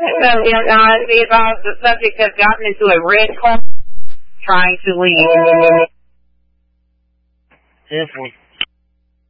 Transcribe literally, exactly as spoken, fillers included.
So, you know, uh, the, uh, the subject has gotten into a red car trying to leave. Careful.